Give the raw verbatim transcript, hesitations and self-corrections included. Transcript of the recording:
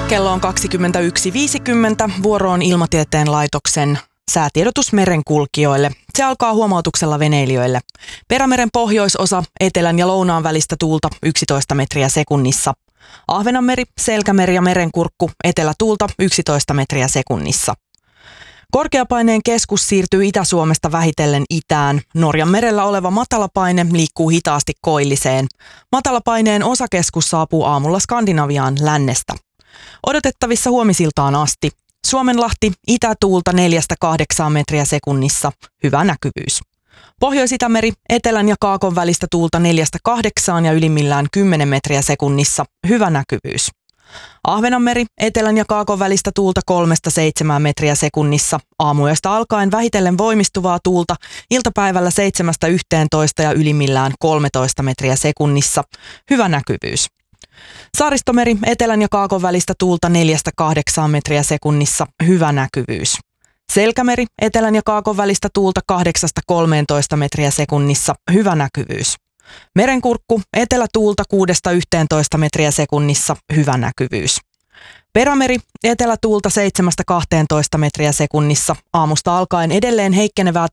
Kello on kaksikymmentäyksi viisikymmentä. Vuoro on Ilmatieteen laitoksen säätiedotus merenkulkijoille. Se alkaa huomautuksella veneilijöille. Perämeren pohjoisosa, etelän ja lounaan välistä tuulta yksitoista metriä sekunnissa. Ahvenanmeri, Selkämeri ja Merenkurkku, etelätuulta yksitoista metriä sekunnissa. Korkeapaineen keskus siirtyy Itä-Suomesta vähitellen itään. Norjan merellä oleva matalapaine liikkuu hitaasti koilliseen. Matalapaineen osakeskus saapuu aamulla Skandinaviaan lännestä. Odotettavissa huomisiltaan asti. Suomenlahti, itätuulta neljästä kahdeksaan metriä sekunnissa, hyvä näkyvyys. Pohjois-Itämeri, etelän ja kaakon välistä tuulta neljästä kahdeksaan ja ylimmillään kymmenen metriä sekunnissa, hyvä näkyvyys. Ahvenanmeri, etelän ja kaakon välistä tuulta kolmesta seitsemään metriä sekunnissa, aamuyöstä alkaen vähitellen voimistuvaa tuulta, iltapäivällä seitsemästä yhteentoista ja ylimmillään kolmetoista metriä sekunnissa, hyvä näkyvyys. Saaristomeri, etelän ja kaakon välistä tuulta neljästä kahdeksaan metriä sekunnissa, hyvä näkyvyys. Selkämeri, etelän ja kaakon välistä tuulta kahdeksasta kolmeentoista metriä sekunnissa, hyvä näkyvyys. Merenkurkku, etelätuulta kuudesta yhteentoista metriä sekunnissa, hyvä näkyvyys. Perämeri, etelätuulta seitsemästä kahteentoista metriä sekunnissa, aamusta alkaen edelleen heikkenevää